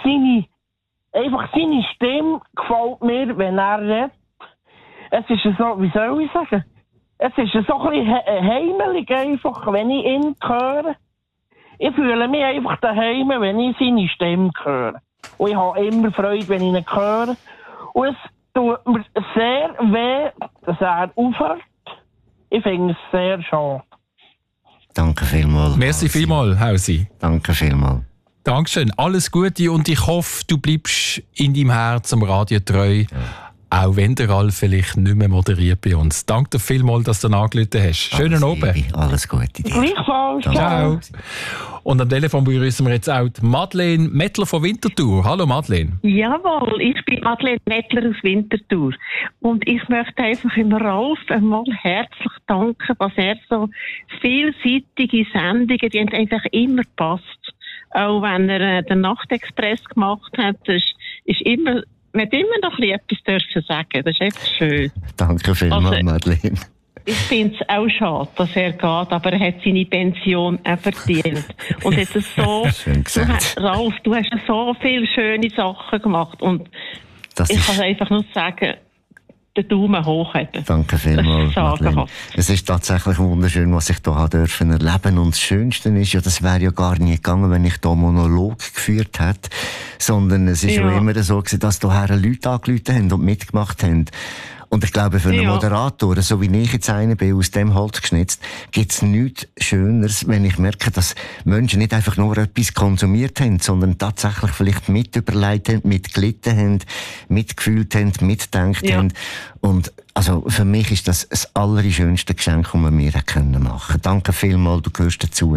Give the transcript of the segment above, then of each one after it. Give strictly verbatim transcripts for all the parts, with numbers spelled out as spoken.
seine, einfach seine Stimme gefällt mir, wenn er redet. Es ist so, wie soll ich sagen? Es ist so ein bisschen he- heimelig einfach, wenn ich ihn höre. Ich fühle mich einfach daheim, wenn ich seine Stimme höre. Und ich habe immer Freude, wenn ich ihn höre. Und es tut mir sehr weh, dass er aufhört. Ich finde es sehr schade. Danke vielmals. Merci vielmals, Hausi. Danke vielmals. Dankeschön. Alles Gute und ich hoffe, du bleibst in deinem Herz am Radio treu. Ja. Auch wenn der Ralf vielleicht nicht mehr moderiert bei uns. Danke dir vielmals, dass du angerufen hast. Schönen Abend. Alles Gute dir. Gleichfalls. Ciao. Und am Telefon begrüßen wir jetzt auch die Madeleine Mettler von Winterthur. Hallo Madeleine. Jawohl, ich bin Madeleine Mettler aus Winterthur. Und ich möchte einfach im Ralf einmal herzlich danken, was er so vielseitige Sendungen, die haben einfach immer gepasst. Auch wenn er äh, den Nachtexpress gemacht hat, ist, ist immer... Man hat immer noch etwas dürfen sagen. Das ist einfach schön. Danke vielmals, also, Madeleine. Ich finde es auch schade, dass er geht, aber er hat seine Pension auch verdient. Und hat es so, du hast, Ralf, du hast so viele schöne Sachen gemacht. Und das ich kann einfach nur sagen, den Daumen hoch haben. Danke vielmals, Madeleine. Es ist tatsächlich wunderschön, was ich hier erleben durfte. Und das Schönste ist ja, das wäre ja gar nicht gegangen, wenn ich hier Monolog geführt hätte. Sondern es ist ja, ja immer so gewesen, dass hierher Leute angerufen haben und mitgemacht haben. Und ich glaube, für einen ja. Moderator, so wie ich jetzt einer bin, aus dem Holz geschnitzt, gibt es nichts Schöneres, wenn ich merke, dass Menschen nicht einfach nur etwas konsumiert haben, sondern tatsächlich vielleicht mit überlegt haben, mitgelitten haben, mitgefühlt haben, mitgedacht ja. haben. Und also für mich ist das das allerschönste Geschenk, das wir mir machen können. Danke vielmals, du gehörst dazu.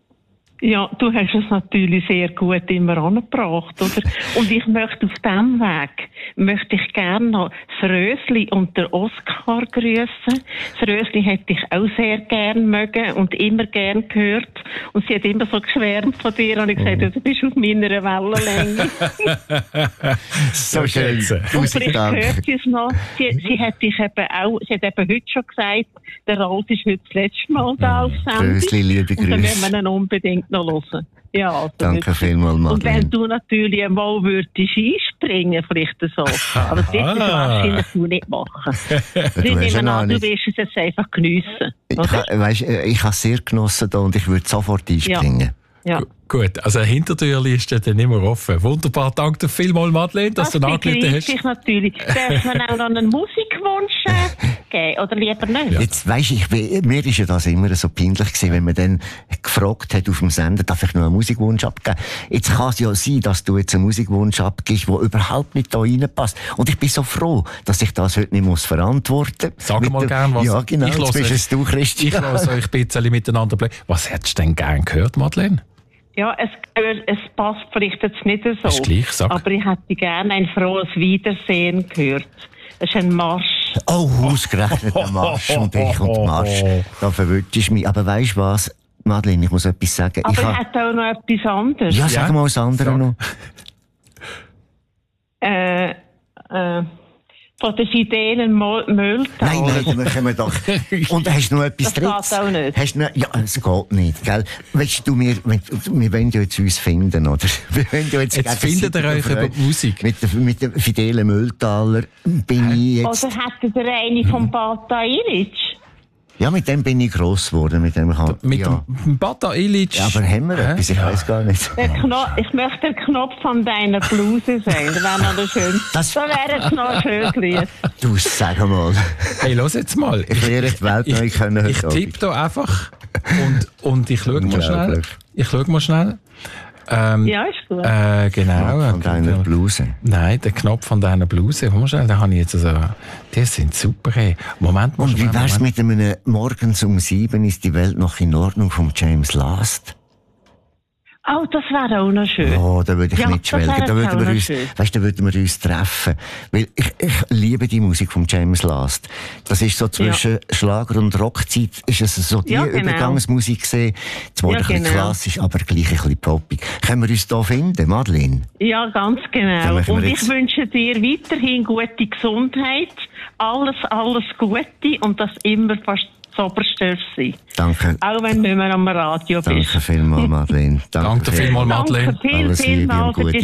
Ja, du hast es natürlich sehr gut immer angebracht, oder? Und ich möchte auf diesem Weg, möchte ich gerne noch das Rösli und den Oskar grüßen. Das Rösli hätte ich auch sehr gern mögen und immer gern gehört. Und sie hat immer so geschwärmt von dir und ich gesagt, oh. du bist auf meiner Wellenlänge. So schön. Und vielleicht hört sie es noch. Sie, sie hat dich eben auch, sie hat eben heute schon gesagt, der Ralf ist heute das letzte Mal da auf Sendung. Rösli, liebe Grüße. Und dann müssen wir ihn unbedingt noch hören. Ja, also danke vielmals, Madeleine. Und wenn du natürlich einmal würdest einspringen, vielleicht so. Aber das wirst du wahrscheinlich du nicht machen. Du, ich nehme an, du wirst es jetzt einfach geniessen. Ich, weißt, ich habe es sehr genossen da und ich würde sofort einspringen. Ja. Ja. Gut, also eine Hintertürli ist dann immer offen. Wunderbar, danke dir vielmals, Madeleine, dass das du angerufen hast. Das natürlich. Darf man auch noch einen Musikwunsch geben, oder lieber nicht? Ja. Jetzt weisst ich, mir ist ja das immer so peinlich gewesen, wenn man dann gefragt hat auf dem Sender, darf ich noch einen Musikwunsch abgeben? Jetzt kann es ja sein, dass du jetzt einen Musikwunsch abgibst, der überhaupt nicht da reinpasst. Und ich bin so froh, dass ich das heute nicht muss verantworten muss. Sag mal gerne was. Ja, genau, ich jetzt bist es du, Christian. Ich lasse euch ein bisschen miteinander bleiben. Was hättest du denn gerne gehört, Madeleine? Ja, es, es passt vielleicht jetzt nicht so. Ist gleich, sag. Aber ich hätte gerne ein frohes Wiedersehen gehört. Das ist ein Marsch. Oh, ausgerechnet ein Marsch und ich und Marsch. Da verwirrt ich mich. Aber weisst du was, Madeleine, ich muss etwas sagen. Aber ich ich hätte auch noch etwas anderes. Ja, sag ja. mal das andere sag. noch. Äh, äh... Von den fidelen Mülltaler. Nein, nein, dann können wir doch. Und hast du noch etwas Drittes? Das geht auch nicht. Hast du noch, ja, es geht nicht, gell? Weißt du, wir, wir wollen ja jetzt uns finden, oder? Wir wollen ja jetzt jetzt findet ihr euch über die Musik. Mit den mit der fidelen Mülltaler bin ich jetzt... Oder hättet ihr eine vom Bata Ilic? Ja, mit dem bin ich gross geworden. Mit dem kann, mit ja. dem Bata Ilic. Ja, aber haben wir äh? etwas? Ich weiss gar nicht. Der Knopf, ich möchte der Knopf von deiner Bluse sein. Das wäre noch schön. Das da wäre es noch schön gewesen. Du, sag mal. Hey, los jetzt mal. Ich lerne die Welt neu kennen. Ich, ich tippe da einfach und, und ich schaue mal schnell. Ich schaue mal schnell. Ähm, ja, ist gut. Äh, genau. Knopf von deiner Bluse. Nein, der Knopf von deiner Bluse. Komm mal schnell, den habe ich jetzt also. Die sind super. Hey. Moment mal. Und wie wär's mit einem Morgens um sieben ist die Welt noch in Ordnung von James Last? Oh, das wäre auch noch schön. Oh, da würde ich ja, mitschwelgen. Da würden wir uns, weißt, da würden wir uns treffen. Weil ich, ich liebe die Musik von James Last. Das ist so zwischen ja. Schlager und Rockzeit, ist es so die ja, genau. Übergangsmusik gesehen. Zwar ja, ein bisschen genau. klassisch, aber gleich ein bisschen poppig. Können wir uns da finden, Madeleine? Ja, ganz genau. Und ich wünsche dir weiterhin gute Gesundheit. Alles, alles Gute und das immer fast das Oberste sein. Danke. Auch wenn du nicht mehr am Radio bist. Danke vielmals, Madeleine. Danke, Danke vielmals, Madeleine. Danke viel, Alles Liebe und Gute.